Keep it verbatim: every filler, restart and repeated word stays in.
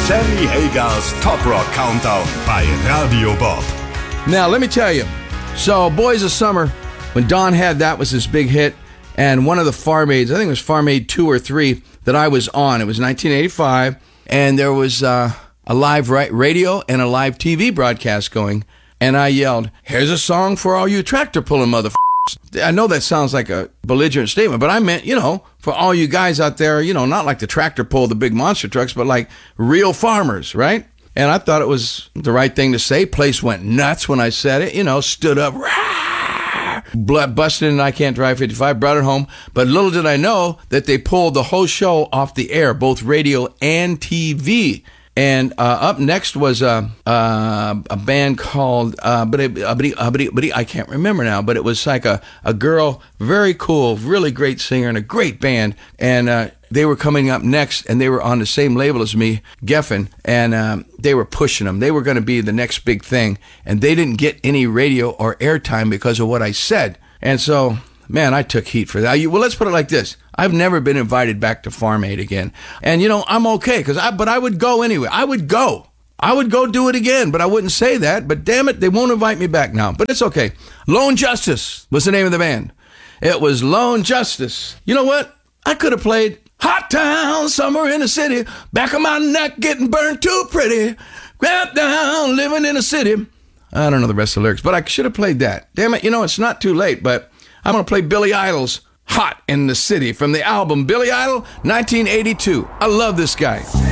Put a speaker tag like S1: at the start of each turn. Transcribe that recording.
S1: Sammy Hagers Top Rock Countdown bei Radio Bob.
S2: Now, let me tell you. So, Boys of Summer, when Don had that was his big hit, and one of the Farm Aids, I think it was Farm Aid two or three that I was on. It was nineteen eighty-five, and there was uh, a live radio and a live T V broadcast going, and I yelled, "Here's a song for all you tractor pulling motherfuckers." I know that sounds like a belligerent statement, but I meant, you know, for all you guys out there, you know, not like the tractor pull the big monster trucks, but like real farmers, right? And I thought it was the right thing to say. Place went nuts when I said it, you know, stood up, rah, blood busted in I Can't Drive fifty-five, brought it home. But little did I know that they pulled the whole show off the air, both radio and T V. And uh, up next was uh, uh, a band called, uh, but it, uh, but, uh, but, but I can't remember now, but it was like a, a girl, very cool, really great singer and a great band. And uh, they were coming up next, and they were on the same label as me, Geffen, and um, they were pushing them. They were going to be the next big thing, and they didn't get any radio or airtime because of what I said. And so, man, I took heat for that. Well, let's put it like this. I've never been invited back to Farm Aid again. And, you know, I'm okay, cause I, but I would go anyway. I would go. I would go do it again, but I wouldn't say that. But damn it, they won't invite me back now. But it's okay. Lone Justice was the name of the band. It was Lone Justice. You know what? I could have played Hot Town, Summer in the City, back of my neck getting burned too pretty, grab down, living in the city. I don't know the rest of the lyrics, but I should have played that. Damn it, you know, it's not too late, but I'm going to play Billy Idol's Hot in the City from the album Billy Idol, nineteen eighty-two. I love this guy.